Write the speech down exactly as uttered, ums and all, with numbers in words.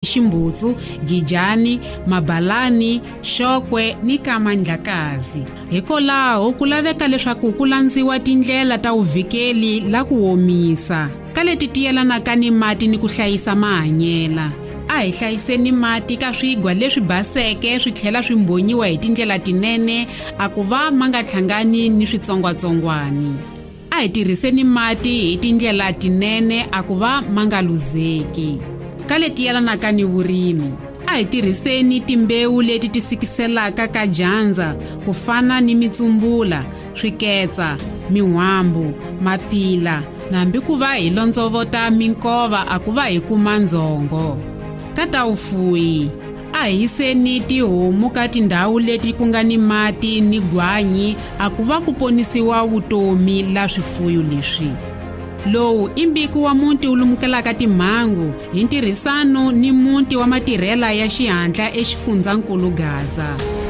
Ximbutsu, Gijani, Mabalani, Xokwe ni Kamandlakazi. Hikwalaho ku laveka leswaku ku landziwa tindlela ta uvikeli la ku omisa ka leti tiyelanaka ni mati ni ku hlayisa mahanyela. A hi hlayiseni mati ka swigwa leswi baseke swi tlhela swi mbonyiwa hi tindlela tinene a ku va ma nga hlangani ni switsongwatsongwani. A hi tirhiseni mati hi tindlela tinene a ku va ma nga luzeki. Ka leti yelanaka ni vurimi, a hi tirhiseni timbewu leti tisikiselaka ka dyandza ku fana ni mitsumbula, swiketsa, mihwambu, mapila, nambi ku va hi londzovota minkova a ku va hi kuma ndzongo. Ka ta ufuyi, a hi yiseni tihomu ka tindhawu leti ku nga ni mati ni gwanyi a ku va ku ponisiwa vutomi la swifuyo leswi. Lowu i mbiko wa muti wu lumukelaka timhangu hi ntirhisano ni muti wa matirhela ya xihatla exifundzhankulu Gaza.